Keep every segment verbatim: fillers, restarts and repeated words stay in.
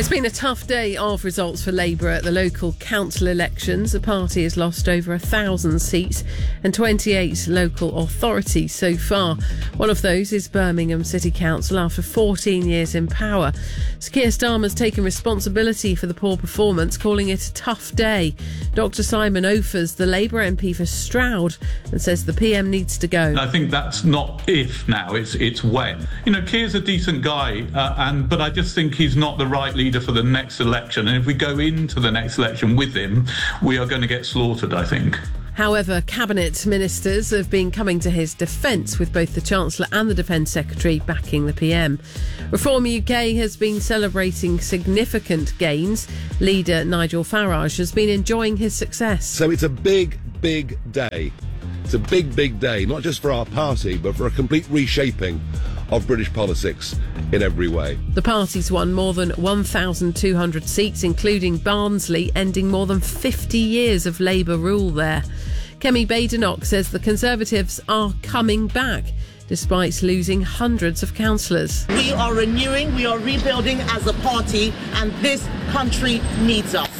It's been a tough day of results for Labour at the local council elections. The party has lost over a thousand seats and twenty-eight local authorities so far. One of those is Birmingham City Council after fourteen years in power. So Keir Starmer's taken responsibility for the poor performance, calling it a tough day. Doctor Simon Ophers, the Labour M P for Stroud, and says the P M needs to go. I think that's not if now, it's it's when. You know, Keir's a decent guy, uh, and but I just think he's not the right leader for the next election. And if we go into the next election with him, we are going to get slaughtered, I think. However, cabinet ministers have been coming to his defence, with both the Chancellor and the Defence Secretary backing the P M. Reform U K has been celebrating significant gains. Leader Nigel Farage has been enjoying his success. So it's a big, big day. It's a big, big day, not just for our party, but for a complete reshaping of British politics in every way. The party's won more than one thousand two hundred seats, including Barnsley, ending more than fifty years of Labour rule there. Kemi Badenoch says the Conservatives are coming back, despite losing hundreds of councillors. We are renewing, we are rebuilding as a party, and this country needs us.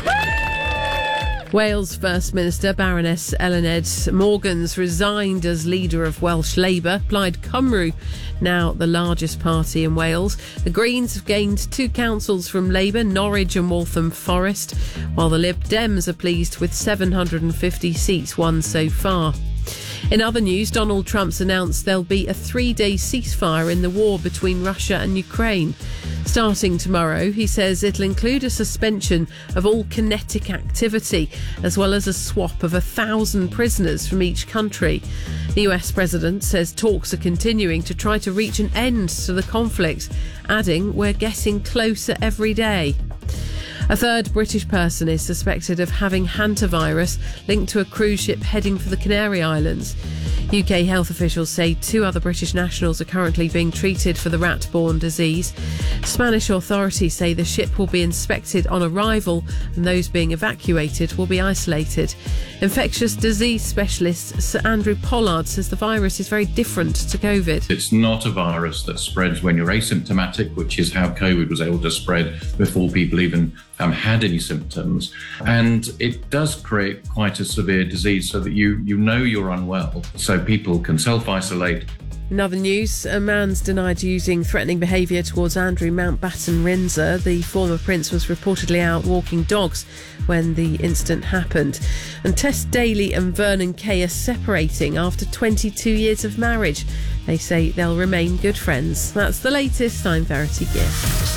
Wales First Minister Baroness Eluned Morgan's resigned as leader of Welsh Labour. Plaid Cymru, now the largest party in Wales. The Greens have gained two councils from Labour, Norwich and Waltham Forest, while the Lib Dems are pleased with seven hundred fifty seats won so far. In other news, Donald Trump's announced there'll be a three-day ceasefire in the war between Russia and Ukraine. Starting tomorrow, he says it'll include a suspension of all kinetic activity, as well as a swap of a thousand prisoners from each country. The U S president says talks are continuing to try to reach an end to the conflict, adding, "We're getting closer every day." A third British person is suspected of having hantavirus linked to a cruise ship heading for the Canary Islands. U K health officials say two other British nationals are currently being treated for the rat-borne disease. Spanish authorities say the ship will be inspected on arrival and those being evacuated will be isolated. Infectious disease specialist Sir Andrew Pollard says the virus is very different to COVID. It's not a virus that spreads when you're asymptomatic, which is how COVID was able to spread before people even um, had any symptoms. And it does create quite a severe disease so that you, you know you're unwell, so people can self-isolate. In other news, a man's denied using threatening behaviour towards Andrew Mountbatten-Windsor. The former prince was reportedly out walking dogs when the incident happened. And Tess Daly and Vernon Kay are separating after twenty-two years of marriage. They say they'll remain good friends. That's the latest. I'm Verity Gift.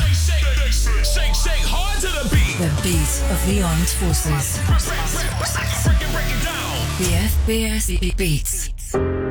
The beat of the armed forces. The F B S Beats.